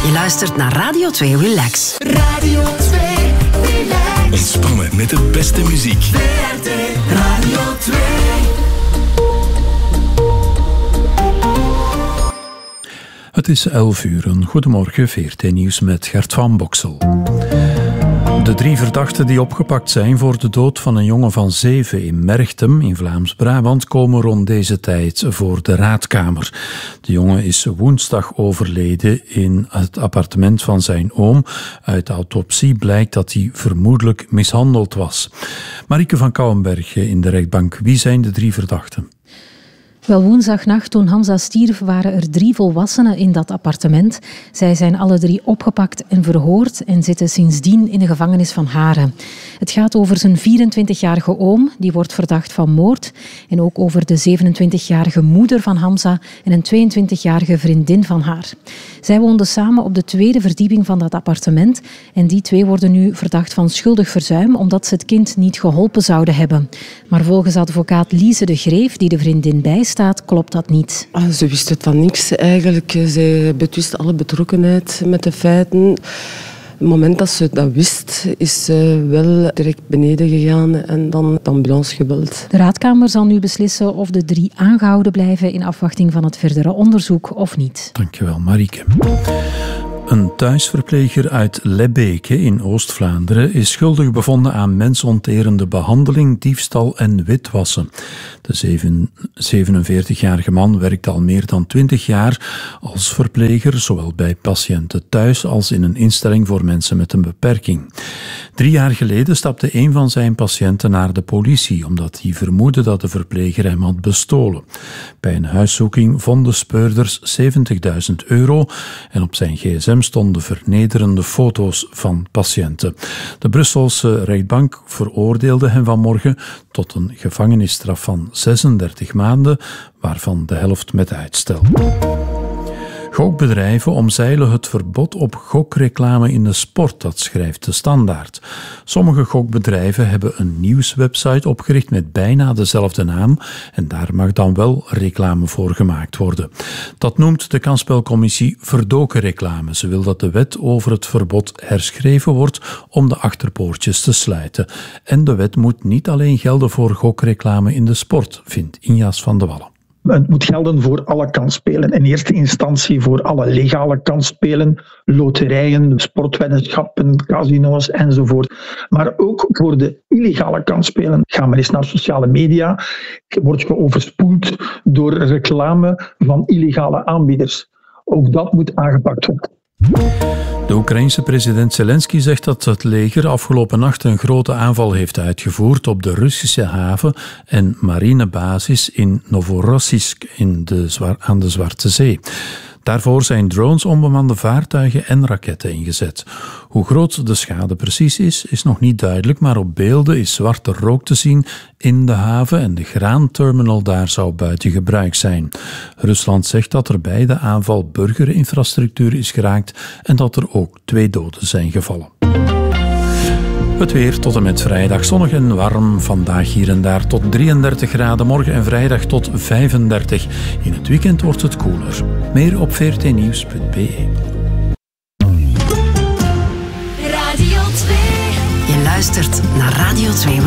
Je luistert naar Radio 2 Relax. Radio 2 Relax. Ontspannen met de beste muziek. VRT Radio 2. Het is 11 uur. Een goedemorgen, VRT Nieuws met Gert van Boksel. De 3 verdachten die opgepakt zijn voor de dood van een jongen van 7 in Merchtem in Vlaams-Brabant komen rond deze tijd voor de raadkamer. De jongen is woensdag overleden in het appartement van zijn oom. Uit de autopsie blijkt dat hij vermoedelijk mishandeld was. Marieke van Kouwenberg in de rechtbank. Wie zijn de 3 verdachten? Wel, woensdagnacht toen Hamza stierf waren er 3 volwassenen in dat appartement. Zij zijn alle 3 opgepakt en verhoord en zitten sindsdien in de gevangenis van Haren. Het gaat over zijn 24-jarige oom, die wordt verdacht van moord. En ook over de 27-jarige moeder van Hamza en een 22-jarige vriendin van haar. Zij woonden samen op de 2e verdieping van dat appartement. En die 2 worden nu verdacht van schuldig verzuim, omdat ze het kind niet geholpen zouden hebben. Maar volgens advocaat Lise de Greef, die de vriendin bijstaat, klopt dat niet. Ze wisten van niks eigenlijk. Ze betwist alle betrokkenheid met de feiten. Op het moment dat ze dat wist, is ze wel direct beneden gegaan en dan de ambulance gebeld. De raadkamer zal nu beslissen of de 3 aangehouden blijven in afwachting van het verdere onderzoek of niet. Dankjewel, Marieke. Een thuisverpleger uit Lebbeke in Oost-Vlaanderen is schuldig bevonden aan mensonterende behandeling, diefstal en witwassen. De 47-jarige man werkt al meer dan 20 jaar als verpleger, zowel bij patiënten thuis als in een instelling voor mensen met een beperking. 3 jaar geleden stapte een van zijn patiënten naar de politie, omdat hij vermoedde dat de verpleger hem had bestolen. Bij een huiszoeking vonden speurders €70.000 en op zijn gsm stonden vernederende foto's van patiënten. De Brusselse rechtbank veroordeelde hem vanmorgen tot een gevangenisstraf van 36 maanden, waarvan de helft met uitstel. Gokbedrijven omzeilen het verbod op gokreclame in de sport, dat schrijft de Standaard. Sommige gokbedrijven hebben een nieuwswebsite opgericht met bijna dezelfde naam en daar mag dan wel reclame voor gemaakt worden. Dat noemt de kansspelcommissie verdoken reclame. Ze wil dat de wet over het verbod herschreven wordt om de achterpoortjes te sluiten. En de wet moet niet alleen gelden voor gokreclame in de sport, vindt Injas van de Wallen. Het moet gelden voor alle kansspelen. In eerste instantie voor alle legale kansspelen, loterijen, sportweddenschappen, casino's enzovoort. Maar ook voor de illegale kansspelen. Ga maar eens naar sociale media. Word je overspoeld door reclame van illegale aanbieders. Ook dat moet aangepakt worden. De Oekraïense president Zelensky zegt dat het leger afgelopen nacht een grote aanval heeft uitgevoerd op de Russische haven en marinebasis in Novorossiysk aan de Zwarte Zee. Daarvoor zijn drones, onbemande vaartuigen en raketten ingezet. Hoe groot de schade precies is nog niet duidelijk, maar op beelden is zwarte rook te zien in de haven en de graanterminal daar zou buiten gebruik zijn. Rusland zegt dat er bij de aanval burgerinfrastructuur is geraakt en dat er ook 2 doden zijn gevallen. Het weer tot en met vrijdag zonnig en warm. Vandaag hier en daar tot 33 graden. Morgen en vrijdag tot 35. In het weekend wordt het koeler. Meer op vrtnieuws.be. Radio 2. Je luistert naar Radio 2